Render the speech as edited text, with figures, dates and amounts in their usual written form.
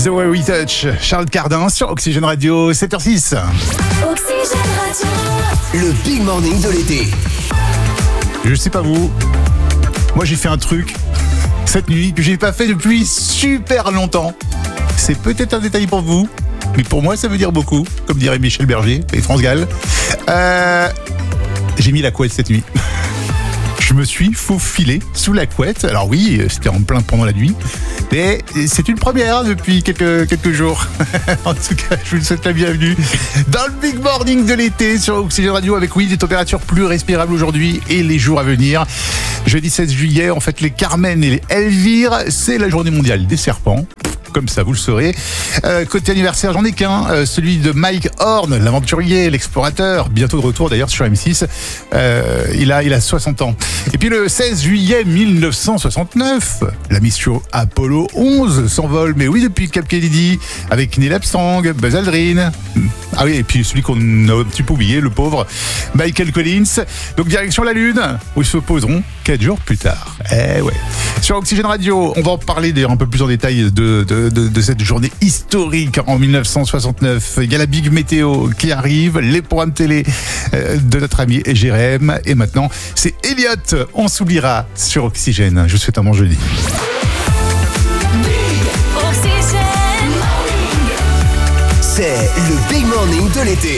The Way We Touch, Charles Cardin sur Oxygène Radio, 7h06. Oxygène Radio. Le Big Morning de l'été. Je sais pas vous, moi j'ai fait un truc cette nuit que j'ai pas fait depuis super longtemps. C'est peut-être un détail pour vous, mais pour moi ça veut dire beaucoup, comme dirait Michel Berger et France Gall. J'ai mis la couette cette nuit. Je me suis faufilé sous la couette. Alors oui, c'était en plein pendant la nuit, mais c'est une première depuis quelques jours. En tout cas, je vous souhaite la bienvenue dans le Big Morning de l'été sur Oxygène Radio avec, oui, des températures plus respirables aujourd'hui et les jours à venir. Jeudi 16 juillet, en fait, les Carmen et les Elvire, c'est la journée mondiale des serpents. Comme ça, vous le saurez. Côté anniversaire, j'en ai qu'un, celui de Mike Horn, l'aventurier, l'explorateur, bientôt de retour d'ailleurs sur M6. Il a 60 ans. Et puis le 16 juillet 1969, la mission Apollo 11 s'envole, mais oui, depuis Cap Kennedy, avec Neil Armstrong, Buzz Aldrin. Ah oui, et puis celui qu'on a un petit peu oublié, le pauvre Michael Collins. Donc direction la Lune, où ils se poseront 4 jours plus tard. Eh ouais. Sur Oxygène Radio, on va en parler d'ailleurs un peu plus en détail de cette journée historique en 1969. Il y a la Big Météo qui arrive, les programmes télé de notre ami Jérém. Et maintenant, c'est Elliot. On s'oubliera sur Oxygène. Je vous souhaite un bon jeudi. Oxygène. C'est le Big Morning de l'été.